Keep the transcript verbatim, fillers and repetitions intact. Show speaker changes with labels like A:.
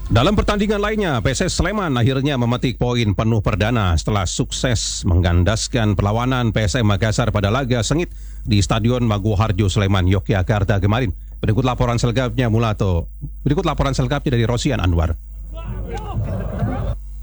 A: Dalam pertandingan lainnya, P S S Sleman akhirnya memetik poin penuh perdana setelah sukses menggandaskan perlawanan P S M Makassar pada laga sengit di Stadion Maguwoharjo Sleman, Yogyakarta kemarin. Berikut laporan selengkapnya Mulato. Berikut laporan selengkapnya dari Rosian Anwar.